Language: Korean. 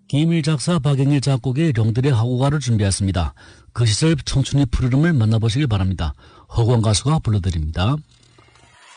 김일 작사 박영일 작곡의 룡들의 하구가를 준비했습니다. 그 시절 청춘의 푸르름을 만나보시길 바랍니다. 허구한 가수가 불러드립니다.